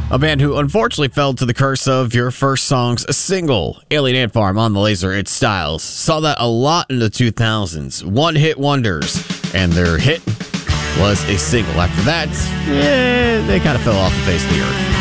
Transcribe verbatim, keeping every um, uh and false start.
A band who unfortunately fell to the curse of your first song's single, Alien Ant Farm on the Laser, It's Styles. Saw that a lot in the two thousands. One-hit wonders. And their hit was a single. After that, yeah, they kind of fell off the face of the earth.